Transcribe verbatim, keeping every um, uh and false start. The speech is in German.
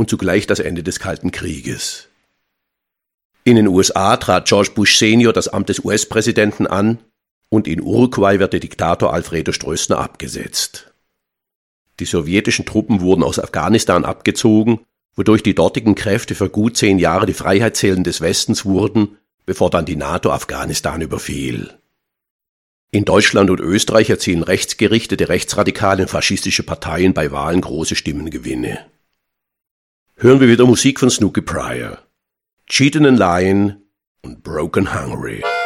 und zugleich das Ende des Kalten Krieges. In den U S A trat George Bush Senior das Amt des U S-Präsidenten an und in Uruguay wird der Diktator Alfredo Stroessner abgesetzt. Die sowjetischen Truppen wurden aus Afghanistan abgezogen, wodurch die dortigen Kräfte für gut zehn Jahre die Freiheitsseelen des Westens wurden, bevor dann die NATO Afghanistan überfiel. In Deutschland und Österreich erzielen rechtsgerichtete, rechtsradikale und faschistische Parteien bei Wahlen große Stimmengewinne. Hören wir wieder Musik von Snooky Pryor, Cheatin' and Lyin' und Broken Hungry.